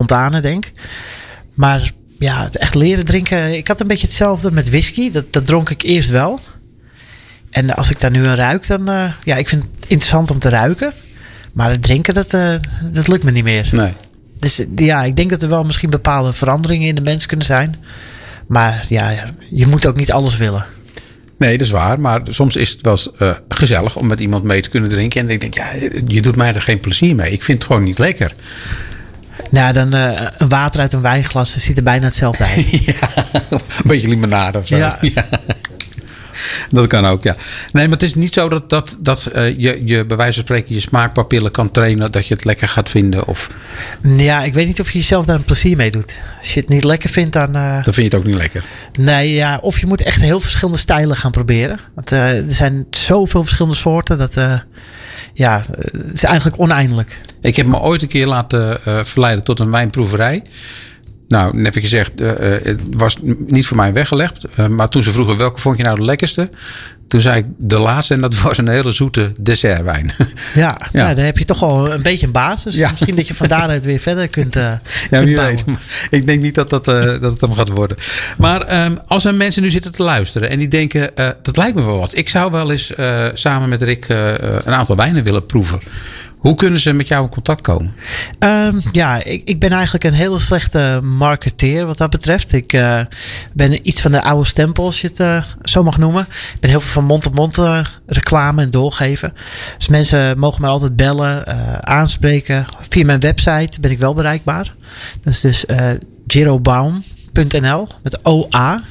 spontane denk. Maar ja, het echt leren drinken. Ik had een beetje hetzelfde met whisky. Dat dronk ik eerst wel. En als ik daar nu aan ruik, dan... ik vind het interessant om te ruiken. Maar het drinken, dat lukt me niet meer. Nee. Dus ja, ik denk dat er wel misschien bepaalde veranderingen in de mens kunnen zijn. Maar ja, je moet ook niet alles willen. Nee, dat is waar. Maar soms is het wel eens gezellig om met iemand mee te kunnen drinken. En ik denk, je doet mij er geen plezier mee. Ik vind het gewoon niet lekker. Nou, dan een water uit een wijnglas ziet er bijna hetzelfde uit. Ja, een beetje limonade of zo. Ja. Ja. Dat kan ook, ja. Nee, maar het is niet zo dat je bij wijze van spreken je smaakpapillen kan trainen dat je het lekker gaat vinden. Of... Ja, ik weet niet of je jezelf daar een plezier mee doet. Als je het niet lekker vindt, dan... Dan vind je het ook niet lekker. Nee, ja, of je moet echt heel verschillende stijlen gaan proberen. Want er zijn zoveel verschillende soorten dat... het is eigenlijk oneindig. Ik heb me ooit een keer laten verleiden tot een wijnproeverij. Nou, net even gezegd, het was niet voor mij weggelegd. Maar toen ze vroegen welke vond je nou de lekkerste? Toen zei ik de laatste en dat was een hele zoete dessertwijn. Ja, dan heb je toch al een beetje een basis. Ja. Misschien dat je van daaruit weer verder kunt wie bouwen. weet. Ik denk niet dat het hem gaat worden. Maar als er mensen nu zitten te luisteren en die denken, dat lijkt me wel wat. Ik zou wel eens samen met Rick een aantal wijnen willen proeven. Hoe kunnen ze met jou in contact komen? Ik ben eigenlijk een hele slechte marketeer wat dat betreft. Ik ben iets van de oude stempel, als je het zo mag noemen. Ik ben heel veel van mond-op-mond reclame en doorgeven. Dus mensen mogen mij altijd bellen, aanspreken. Via mijn website ben ik wel bereikbaar. Dat is dus girobaum.nl met OA.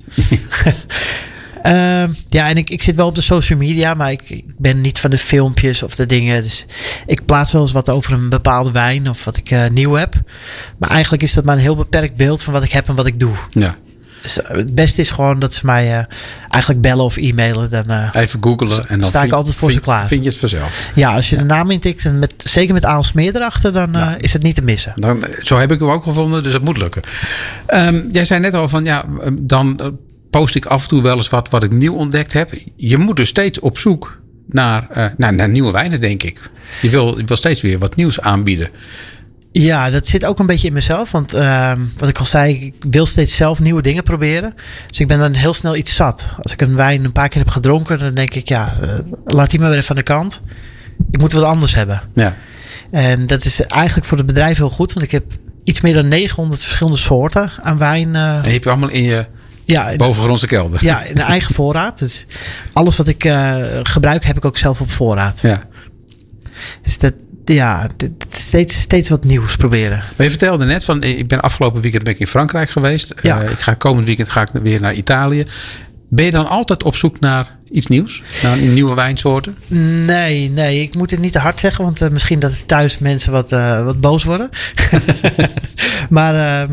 En ik zit wel op de social media, maar ik ben niet van de filmpjes of de dingen. Dus ik plaats wel eens wat over een bepaalde wijn of wat ik nieuw heb. Maar eigenlijk is dat maar een heel beperkt beeld van wat ik heb en wat ik doe. Ja. Dus het beste is gewoon dat ze mij eigenlijk bellen of e-mailen. Dan even googlen en dan sta ik altijd voor ze klaar. Vind je het vanzelf? Ja, als je de naam intikt en zeker met Aalsmeer erachter, dan is het niet te missen. Zo heb ik hem ook gevonden, dus dat moet lukken. Jij zei net al van dan post ik af en toe wel eens wat ik nieuw ontdekt heb. Je moet dus steeds op zoek naar nieuwe wijnen, denk ik. Je wil steeds weer wat nieuws aanbieden. Ja, dat zit ook een beetje in mezelf. Want wat ik al zei, ik wil steeds zelf nieuwe dingen proberen. Dus ik ben dan heel snel iets zat. Als ik een wijn een paar keer heb gedronken, dan denk ik, laat die maar weer even aan de kant. Ik moet wat anders hebben. Ja. En dat is eigenlijk voor het bedrijf heel goed. Want ik heb iets meer dan 900 verschillende soorten aan wijn. En die heb je allemaal in je... Ja, bovengrondse kelder. Ja, in de eigen voorraad. Dus alles wat ik gebruik, heb ik ook zelf op voorraad. Ja. Dus steeds wat nieuws proberen. Maar je vertelde net van, ik ben afgelopen weekend in Frankrijk geweest. Ja. Komend weekend ga ik weer naar Italië. Ben je dan altijd op zoek naar iets nieuws? Naar nieuwe wijnsoorten? Nee, ik moet het niet te hard zeggen. Want misschien dat thuis mensen wat boos worden. Maar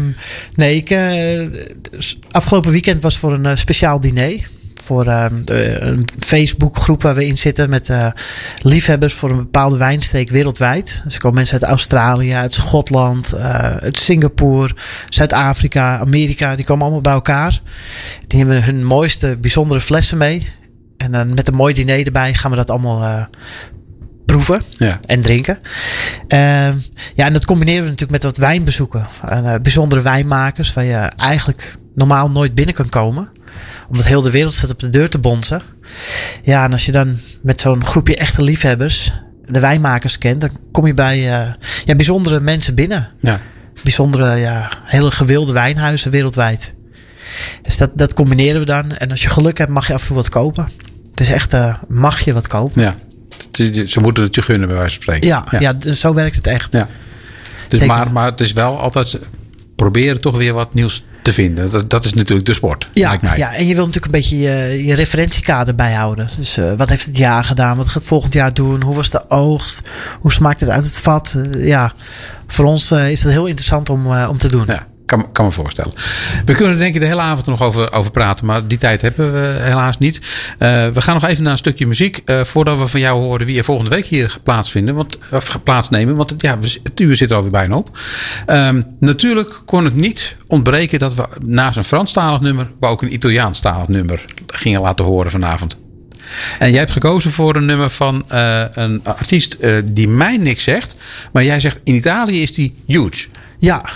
afgelopen weekend was voor een speciaal diner. Voor een Facebookgroep waar we in zitten met liefhebbers voor een bepaalde wijnstreek wereldwijd. Dus er komen mensen uit Australië, uit Schotland, uit Singapore, Zuid-Afrika, Amerika. Die komen allemaal bij elkaar. Die hebben hun mooiste, bijzondere flessen mee. En dan met een mooi diner erbij gaan we dat allemaal proeven en drinken. En dat combineren we natuurlijk met wat wijnbezoeken. Bijzondere wijnmakers waar je eigenlijk normaal nooit binnen kan komen. Omdat heel de wereld staat op de deur te bonzen. Ja, en als je dan met zo'n groepje echte liefhebbers de wijnmakers kent, dan kom je bij bijzondere mensen binnen. Ja. Bijzondere, hele gewilde wijnhuizen wereldwijd. Dus dat combineren we dan. En als je geluk hebt, mag je af en toe wat kopen. Het is echt, mag je wat kopen. Ja. Ze moeten het je gunnen, bij wijze van spreken. Ja, zo werkt het echt. Ja. Dus maar het is wel altijd proberen toch weer wat nieuws te vinden. Dat is natuurlijk de sport. Ja, en je wilt natuurlijk een beetje je referentiekader bijhouden. Dus wat heeft het jaar gedaan? Wat gaat het volgend jaar doen? Hoe was de oogst? Hoe smaakt het uit het vat? Voor ons is het heel interessant om te doen. Ja. Kan me voorstellen. We kunnen denk ik de hele avond nog over praten. Maar die tijd hebben we helaas niet. We gaan nog even naar een stukje muziek. Voordat we van jou horen wie er volgende week hier gaat plaatsnemen. Want het uur zit er alweer bijna op. Natuurlijk kon het niet ontbreken dat we naast een Franstalig nummer we ook een Italiaanstalig nummer gingen laten horen vanavond. En jij hebt gekozen voor een nummer van een artiest die mij niks zegt. Maar jij zegt in Italië is die huge. Ja,